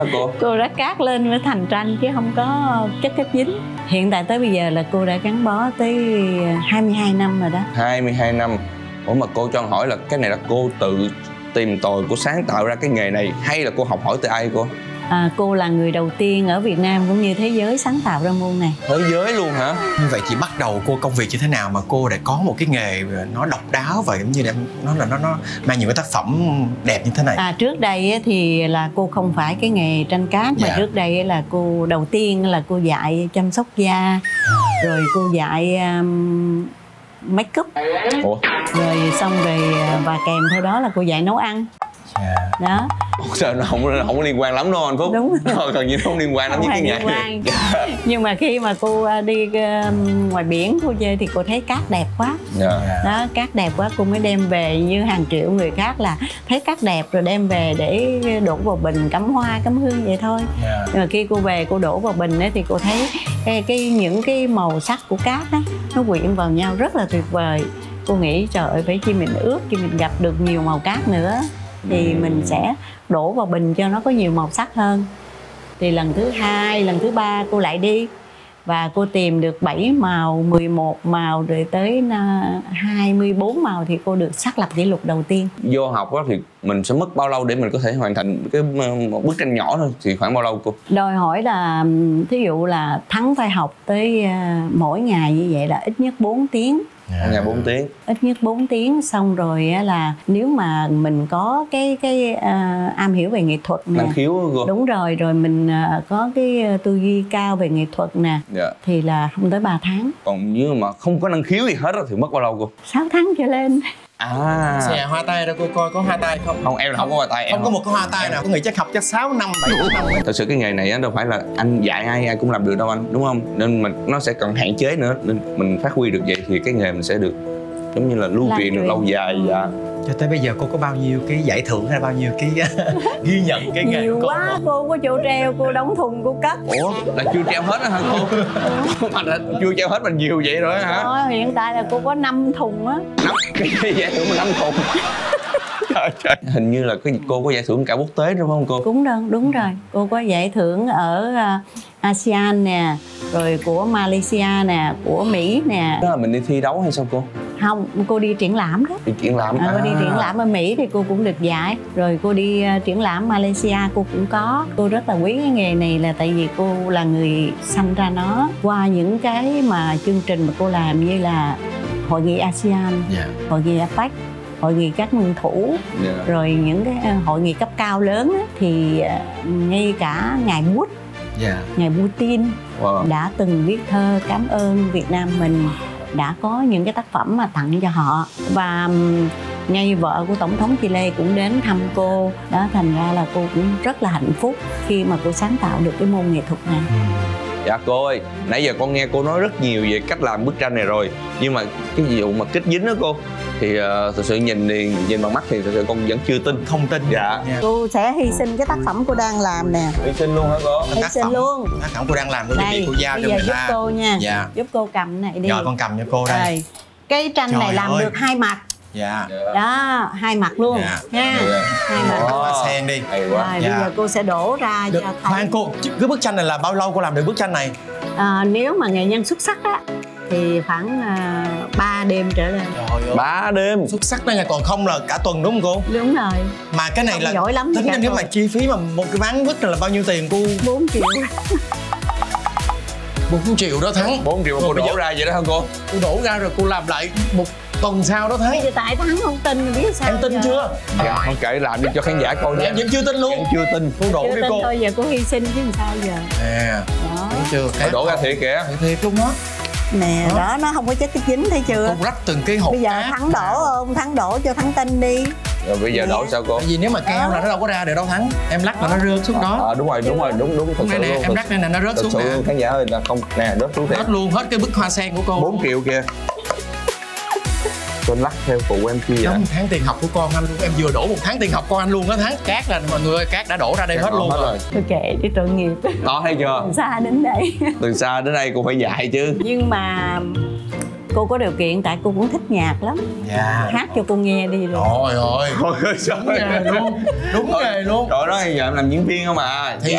Cô đã cát lên mới thành tranh chứ không có chất kết dính. Hiện tại tới bây giờ là cô đã gắn bó tới 22 năm rồi đó. 22 năm. Ủa mà cô cho hỏi là cái này là cô tự tìm tòi, cô sáng tạo ra cái nghề này hay là cô học hỏi từ ai cô? Cô là người đầu tiên ở Việt Nam cũng như thế giới sáng tạo ra môn này. Thế giới luôn hả? Như vậy chị bắt đầu cô công việc như thế nào mà cô đã có một cái nghề nó độc đáo và giống như là nó mang nhiều cái tác phẩm đẹp như thế này? Trước đây thì là cô không phải cái nghề tranh cát mà trước đây là cô đầu tiên là cô dạy chăm sóc da, rồi cô dạy make up. Ủa? Rồi xong rồi và kèm theo đó là cô dạy nấu ăn. Đó. Sao nó không có liên quan lắm đâu anh Phúc. Đúng gần như không liên quan lắm với cái nghề này. Nhưng mà khi mà cô đi ngoài biển cô chơi thì cô thấy cát đẹp quá. Đó, cát đẹp quá cô mới đem về, như hàng triệu người khác là thấy cát đẹp rồi đem về để đổ vào bình cắm hoa cắm hương vậy thôi. Nhưng mà khi cô về cô đổ vào bình ấy, thì cô thấy những cái màu sắc của cát á nó quyện vào nhau rất là tuyệt vời. Cô nghĩ trời ơi, phải chi mình ước chi mình gặp được nhiều màu cát nữa thì mình sẽ đổ vào bình cho nó có nhiều màu sắc hơn. Thì lần thứ hai, lần thứ ba cô lại đi và cô tìm được 7 màu, 11 màu rồi tới 24 màu thì cô được xác lập kỷ lục đầu tiên. Vô học đó thì mình sẽ mất bao lâu để mình có thể hoàn thành một bức tranh nhỏ thôi, thì khoảng bao lâu cô? Đòi hỏi là thí dụ là Thắng phải học tới mỗi ngày như vậy là ít nhất 4 tiếng. Ngày 4 tiếng. Ít nhất 4 tiếng. Xong rồi là nếu mà mình có cái am hiểu về nghệ thuật nè, năng khiếu cô. Đúng rồi, rồi mình có cái tư duy cao về nghệ thuật nè, thì là không tới 3 tháng. Còn nếu mà không có năng khiếu gì hết thì mất bao lâu cô? 6 tháng trở lên. Xè hoa tay ra cô coi có hoa tay không? Không, em là không có hoa tay. Không có một cái hoa tay nào. Có nghĩ chắc học chắc 6 năm, 7 năm. Thật sự cái nghề này đâu phải là anh dạy ai cũng làm được đâu anh, đúng không? Nên nó sẽ còn hạn chế nữa, nên mình phát huy được vậy thì cái nghề mình sẽ được giống như là lưu truyền được lâu dài. Cho tới bây giờ cô có bao nhiêu cái giải thưởng hay bao nhiêu cái ghi nhận cái nghề nhiều của quá, cô có chỗ treo, cô đóng thùng cô cất. Ủa, là chưa treo hết hả cô? Mà là chưa treo hết mà nhiều vậy rồi hả? Hiện tại là cô có 5 thùng á. 5 cái giải thưởng mà 5 thùng. Trời. Hình như là cô có giải thưởng cả quốc tế đúng không cô? Đúng rồi. Cô có giải thưởng ở ASEAN nè, rồi của Malaysia nè, của Mỹ nè. Đó là mình đi thi đấu hay sao cô? Không, cô đi triển lãm đó. Đi triển lãm. Cô đi triển lãm ở Mỹ thì cô cũng được giải. Rồi cô đi triển lãm Malaysia cô cũng có. Cô rất là quý cái nghề này là tại vì cô là người sanh ra nó. Qua những cái mà chương trình mà cô làm như là hội nghị ASEAN, hội nghị APEC, hội nghị các nguyên thủ, rồi những cái hội nghị cấp cao lớn á, thì ngay cả ngài Bush, ngài Putin đã từng viết thơ cảm ơn Việt Nam mình, đã có những cái tác phẩm mà tặng cho họ. Và ngay vợ của Tổng thống Chile cũng đến thăm cô. Đó, thành ra là cô cũng rất là hạnh phúc khi mà cô sáng tạo được cái môn nghệ thuật này. Dạ cô ơi, nãy giờ con nghe cô nói rất nhiều về cách làm bức tranh này rồi. Nhưng mà cái vụ mà kết dính đó cô, thì thực sự nhìn bằng mắt thì thực sự con vẫn chưa tin. Không tin. Dạ. Cô sẽ hy sinh cái tác phẩm cô đang làm nè. Hy sinh luôn hả cô? Hy sinh luôn. Tác phẩm cô đang làm cô đây, cô giao cho người ta. giúp cô nha. Dạ. Giúp cô cầm này đi. Rồi con cầm cho cô đây. Rồi. Cái tranh này làm được 2 mặt. Dạ. Đó, 2 mặt luôn nha. 2 mặt. Hoa sen đi. Hay quá. Rồi bây giờ cô sẽ đổ ra cho thấy. Khoan cô, cái bức tranh này là bao lâu cô làm được bức tranh này? Nếu mà nghệ nhân xuất sắc á thì khoảng 3 đêm trở lên. 3 đêm. Xuất sắc đó nha, còn không là cả tuần đúng không cô? Đúng rồi. Mà cái này không là giỏi lắm tính ra nếu mà chi phí mà một cái ván bức này là bao nhiêu tiền cô? 4 triệu. 4 triệu đó Thắng. 4 triệu mà cô đổ ra vậy đó hả cô? Cô đổ ra rồi cô làm lại một tuần sau đó Thắng. Bây giờ tại Thắng không tin rồi biết sao. Em tin giờ? Chưa? Dạ, không kệ làm đi cho khán giả coi nha. Em vẫn chưa tin luôn. Em chưa tin. Cô đổ chưa đi tin cô. thôi, giờ cô hy sinh chứ làm sao giờ. Đó. Thấy chưa? Cô đổ ra thiệt kìa. Thiệt luôn đó. Nè, đó nó không có chất kết dính thấy chưa? Cô rắc từng cái hộp. Bây giờ Thắng đổ không? Thắng đổ cho Thắng tin đi. Rồi bây giờ đổ sao cô? Tại vì nếu mà keo là nó đâu có ra được đâu Thắng. Em lắc là nó rớt xuống đó. Đúng rồi, đúng thật sự nè, luôn. em lắc này nè, nó rớt xuống nè. Khán giả ơi, là không nè, rớt xuống thiệt. Hết luôn, hết cái bức hoa sen của cô. 4 triệu kìa. Tôi lắc theo phụ em kia. Giống 1 tháng tiền học của con anh luôn. Em vừa đổ 1 tháng tiền học con anh luôn đó Thắng. Cát là mọi người ơi, cát đã đổ ra đây hết luôn rồi. Tôi kệ đi tội nghiệp. Đó thấy chưa? Từ xa đến đây. Từ xa đến đây cô phải dạy chứ. Nhưng mà cô có điều kiện tại cô cũng thích nhạc lắm. Hát cho cô nghe đi rồi. Trời ơi. Ôi trời Đúng nghề luôn. Đúng nghề luôn. Trời đó giờ em làm diễn viên không à? Thì